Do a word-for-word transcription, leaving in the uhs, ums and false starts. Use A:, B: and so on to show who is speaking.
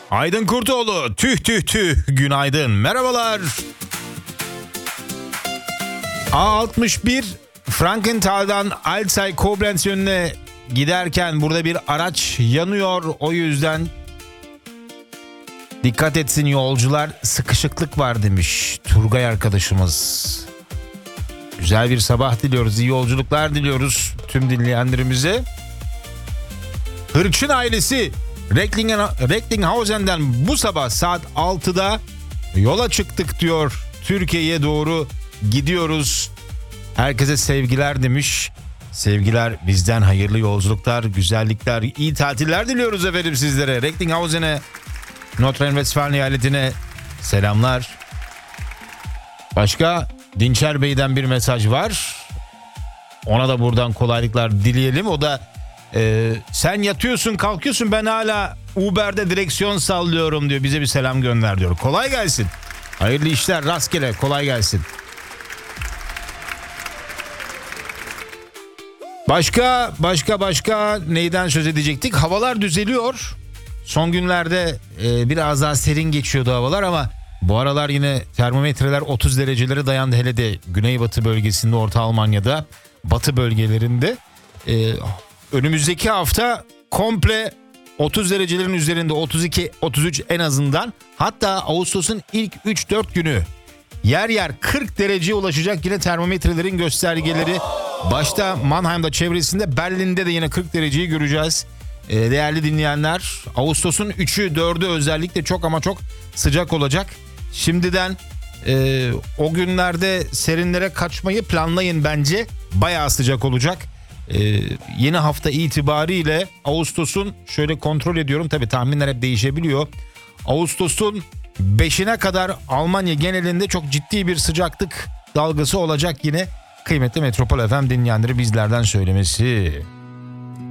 A: Aydın Kurtoğlu, tüh tüh tüh, günaydın, merhabalar. A altmış bir Frankenthal'dan Alzey Koblenz yönüne giderken burada bir araç yanıyor. O yüzden dikkat etsin yolcular, sıkışıklık var demiş Turgay arkadaşımız. Güzel bir sabah diliyoruz, iyi yolculuklar diliyoruz tüm dinleyenlerimize. Hırçın ailesi Recklinghausen- Recklinghausen'den bu sabah saat altıda yola çıktık diyor. Türkiye'ye doğru gidiyoruz. Herkese sevgiler demiş. Sevgiler bizden, hayırlı yolculuklar, güzellikler, iyi tatiller diliyoruz efendim sizlere. Recklinghausen'e, Nordrhein-Westfalen eyaletine selamlar. Başka Dinçer Bey'den bir mesaj var. Ona da buradan kolaylıklar dileyelim. O da e, sen yatıyorsun kalkıyorsun, ben hala Uber'de direksiyon sallıyorum diyor. Bize bir selam gönder diyor. Kolay gelsin. Hayırlı işler, rastgele, kolay gelsin. Başka başka başka neyden söz edecektik? Havalar düzeliyor. Son günlerde e, biraz daha serin geçiyordu havalar ama bu aralar yine termometreler otuz derecelere dayandı. Hele de Güneybatı bölgesinde, Orta Almanya'da, Batı bölgelerinde. E, önümüzdeki hafta komple otuz derecelerin üzerinde, otuz iki otuz üç en azından. Hatta Ağustos'un ilk üç dört günü yer yer kırk dereceye ulaşacak yine termometrelerin göstergeleri. Başta Mannheim'da, çevresinde, Berlin'de de yine kırk dereceyi göreceğiz. Ee, değerli dinleyenler, Ağustos'un üçü dördü özellikle çok ama çok sıcak olacak. Şimdiden e, o günlerde serinlere kaçmayı planlayın bence. Bayağı sıcak olacak. Ee, yeni hafta itibariyle Ağustos'un, şöyle kontrol ediyorum, tabii tahminler hep değişebiliyor. Ağustos'un beşine kadar Almanya genelinde çok ciddi bir sıcaklık dalgası olacak yine. Kıymetli Metropol F M dinleyenleri bizlerden söylemesi.